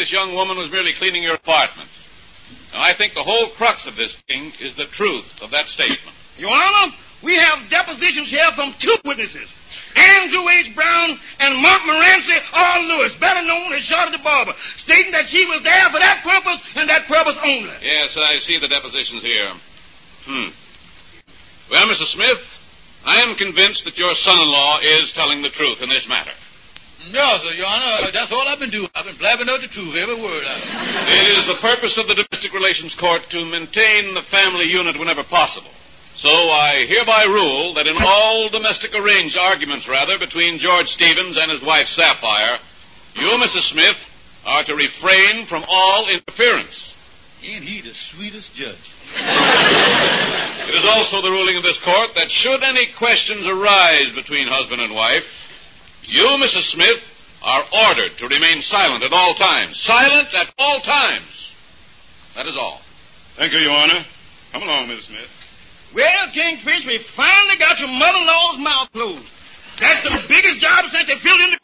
this young woman was merely cleaning your apartment. And I think the whole crux of this thing is the truth of that statement. Your Honor, we have depositions here from two witnesses, Andrew H. Brown and Mark Morancy R. Lewis, better known as Shorty the Barber, stating that she was there for that purpose and that purpose only. Yes, I see the depositions here. Well, Mrs. Smith, I am convinced that your son-in-law is telling the truth in this matter. No, sir, Your Honor, that's all I've been doing. I've been blabbing out the truth, every word. It is the purpose of the Domestic Relations Court to maintain the family unit whenever possible. So I hereby rule that in all domestic arguments between George Stevens and his wife Sapphire, you, Mrs. Smith, are to refrain from all interference. Ain't he the sweetest judge? It is also the ruling of this court that should any questions arise between husband and wife, you, Mrs. Smith, are ordered to remain silent at all times. Silent at all times. That is all. Thank you, Your Honor. Come along, Mrs. Smith. Well, Kingfish, we finally got your mother-in-law's mouth closed. That's the biggest job since they filled in